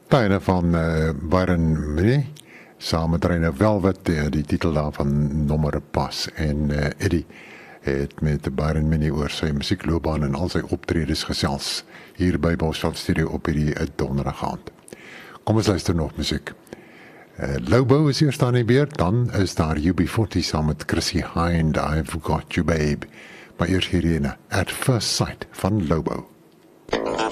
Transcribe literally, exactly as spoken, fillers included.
Tuine van uh, Byron Minnie, saam met Reine Velvet, die, die titel daarvan Nommer Pas. En uh, Eddie het met Byron Minnie oor sy musiekloopbaan en al sy optredes gesels hier by Bosveld Studio op hierdie donderdag aand. Kom ons luister nog musiek. Uh, Lobo is eerst aan die beurt, dan is daar U B forty saam met Chrissy Hind, I've Got You Babe. Maar eers hierdie ene, At First Sight van Lobo.